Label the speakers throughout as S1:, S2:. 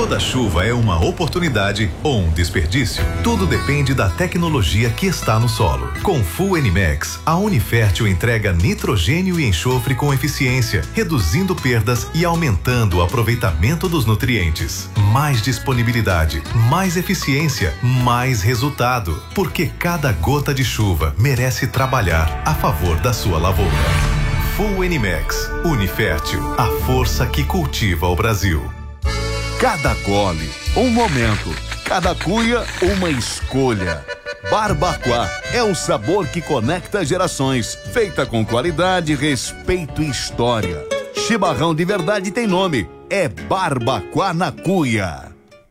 S1: Toda chuva é uma oportunidade ou um desperdício? Tudo depende da tecnologia que está no solo. Com Full N-Max, a Unifértil entrega nitrogênio e enxofre com eficiência, reduzindo perdas e aumentando o aproveitamento dos nutrientes. Mais disponibilidade, mais eficiência, mais resultado. Porque cada gota de chuva merece trabalhar a favor da sua lavoura. Full N-Max, Unifértil, a força que cultiva o Brasil.
S2: Cada gole, um momento. Cada cuia, uma escolha. Barbacoa é o sabor que conecta gerações. Feita com qualidade, respeito e história. Chimarrão de verdade tem nome. É Barbacoa na Cuia.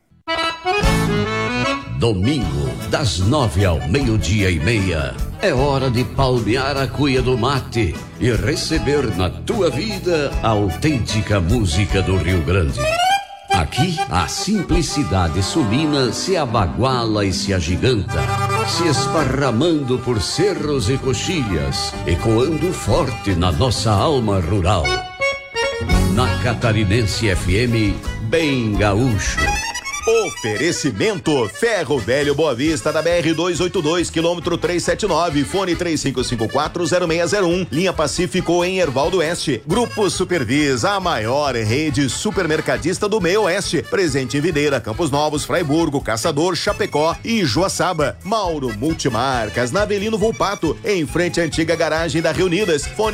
S3: Domingo, das 9 ao 12:30. É hora de palmear a cuia do mate e receber na tua vida a autêntica música do Rio Grande. Aqui, a simplicidade sulina se abaguala e se agiganta, se esparramando por cerros e coxilhas, ecoando forte na nossa alma rural. Na Catarinense FM, bem gaúcho.
S4: Oferecimento Ferro Velho Boa Vista da BR-282, quilômetro 379, fone 3554-0601, linha Pacífico em Herval do Oeste. Grupo Supervis, a maior rede supermercadista do meio oeste, presente em Videira, Campos Novos, Fraiburgo, Caçador, Chapecó e Joaçaba. Mauro Multimarcas, na Avelino Volpato, em frente à antiga garagem da Reunidas, fone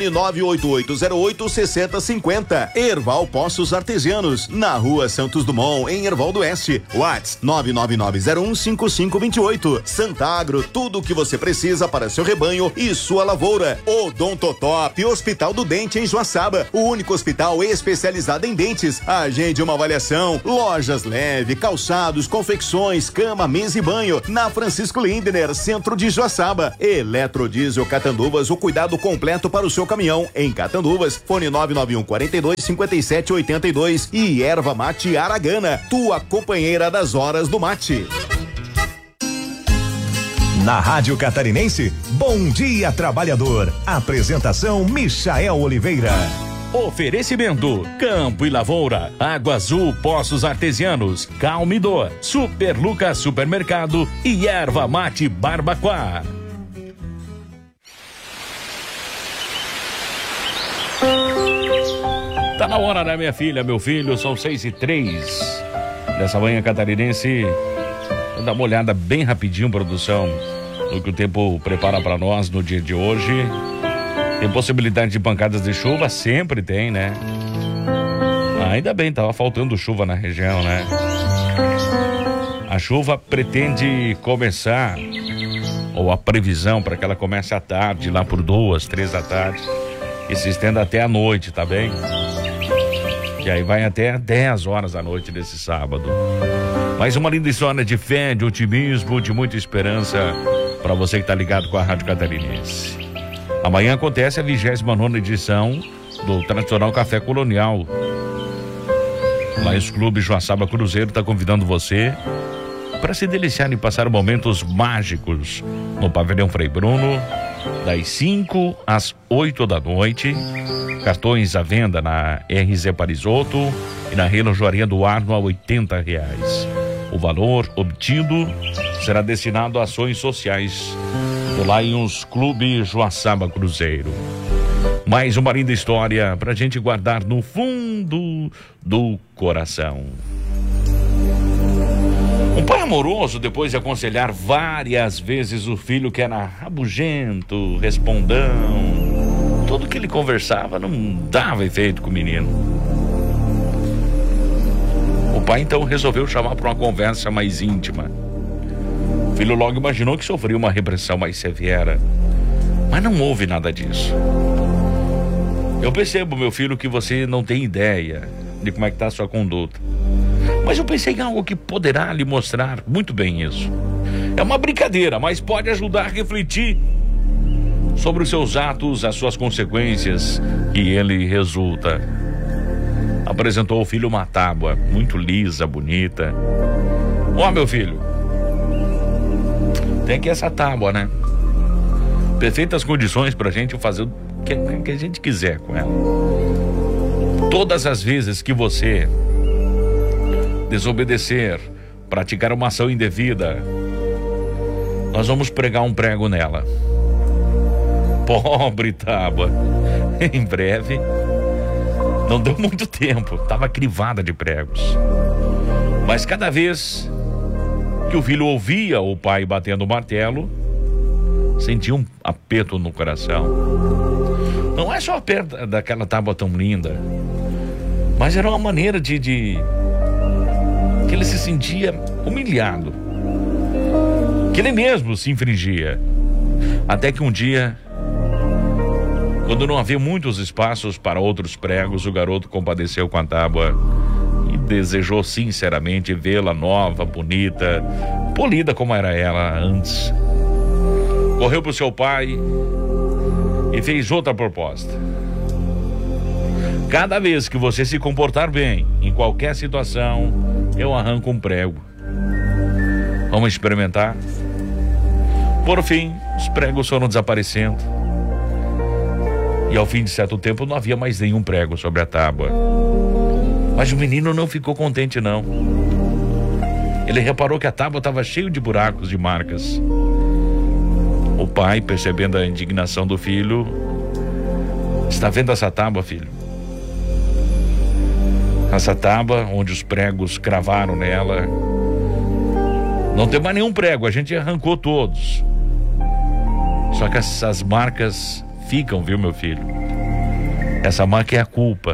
S4: 98808-6050. Herval Poços Artesianos, na rua Santos Dumont, em Herval do Oeste. WhatsApp 999015528. Santagro, tudo o que você precisa para seu rebanho e sua lavoura. Odontotop, Hospital do Dente em Joaçaba, o único hospital especializado em dentes. Agende uma avaliação. Lojas Leve, calçados, confecções, cama, mesa e banho, na Francisco Lindner, centro de Joaçaba. Eletrodiesel Catanduvas, o cuidado completo para o seu caminhão. Em Catanduvas, fone 99142-5782. E Erva Mate Aragana, tua companheira das horas do mate.
S5: Na Rádio Catarinense, Bom Dia Trabalhador. Apresentação Michael Oliveira.
S6: Oferecimento: Campo e Lavoura, Água Azul Poços Artesianos, Calmidor, Super Lucas Supermercado e Erva Mate Barbacoa. Tá na hora, né, minha filha, meu filho? São 6:03 dessa manhã catarinense. Vou dar uma olhada bem rapidinho, produção, no que o tempo prepara para nós no dia de hoje. Tem possibilidade de pancadas de chuva? Sempre tem, né? Ainda bem, tava faltando chuva na região, né? A chuva pretende começar, ou a previsão para que ela comece à tarde, lá por 2, 3 da tarde, e se estenda até a noite, tá bem? E aí vai até 10 horas da noite desse sábado. Mais uma linda história de fé, de otimismo, de muita esperança para você que tá ligado com a Rádio Catarinense. Amanhã acontece a 29ª edição do tradicional Café Colonial. Lions Clube Joaçaba Cruzeiro está convidando você para se deliciar e passar momentos mágicos no Pavilhão Frei Bruno, das 5 às 8 da noite. Cartões à venda na RZ Parisotto e na Relojoaria do Arno a R$80. O valor obtido será destinado a ações sociais do Lions Clube Joaçaba Cruzeiro. Mais uma linda história pra gente guardar no fundo do coração. Um pai amoroso, depois de aconselhar várias vezes o filho que era rabugento, respondão, tudo que ele conversava não dava efeito com o menino. O pai então resolveu chamar para uma conversa mais íntima. O filho logo imaginou que sofria uma repressão mais severa, mas não houve nada disso. Eu percebo, meu filho, que você não tem ideia de como é que está a sua conduta, mas eu pensei em algo que poderá lhe mostrar muito bem isso. É uma brincadeira, mas pode ajudar a refletir sobre os seus atos, as suas consequências que ele resulta. Apresentou ao filho uma tábua muito lisa, bonita. Ó, meu filho, tem aqui essa tábua, né? Perfeitas condições pra gente fazer o que a gente quiser com ela. Todas as vezes que você desobedecer, praticar uma ação indevida, nós vamos pregar um prego nela. Pobre tábua. Em breve, não deu muito tempo, estava crivada de pregos. Mas cada vez que o filho ouvia o pai batendo o martelo, sentia um aperto no coração. Não é só a perda daquela tábua tão linda, mas era uma maneira de que ele se sentia humilhado, que ele mesmo se infringia. Até que um dia, quando não havia muitos espaços para outros pregos, o garoto compadeceu com a tábua e desejou sinceramente vê-la nova, bonita, polida como era ela antes. Correu para o seu pai e fez outra proposta. Cada vez que você se comportar bem, em qualquer situação, eu arranco um prego. Vamos experimentar? Por fim, os pregos foram desaparecendo. E ao fim de certo tempo não havia mais nenhum prego sobre a tábua. Mas o menino não ficou contente, não. Ele reparou que a tábua estava cheia de buracos, de marcas. O pai, percebendo a indignação do filho: está vendo essa tábua, filho? Essa tábua onde os pregos cravaram nela, não tem mais nenhum prego, a gente arrancou todos. Só que essas marcas ficam, viu, meu filho? Essa marca é a culpa.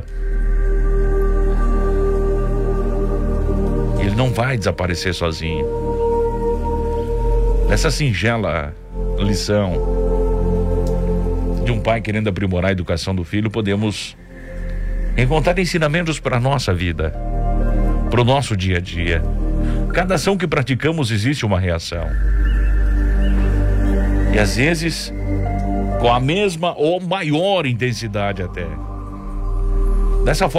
S6: Ele não vai desaparecer sozinho. Essa singela lição de um pai querendo aprimorar a educação do filho, podemos encontrar ensinamentos para a nossa vida, para o nosso dia a dia. Cada ação que praticamos existe uma reação. E às vezes com a mesma ou maior intensidade até. Dessa forma